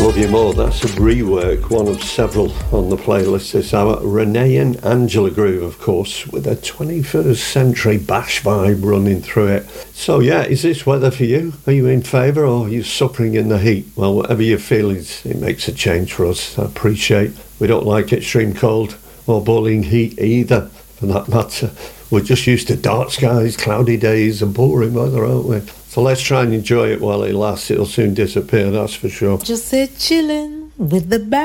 Love You More, that's a rework, one of several on the playlist this hour. Renee and Angela Groove, of course, with a 21st century bash vibe running through it. So yeah, is this weather for you? Are you in favour or are you suffering in the heat? Well, whatever your feelings, it makes a change for us. I appreciate we don't like extreme cold or boiling heat either, for that matter. We're just used to dark skies, cloudy days and boring weather, aren't we? So let's try and enjoy it while it lasts. It'll soon disappear, that's for sure. Just sit chilling with the back.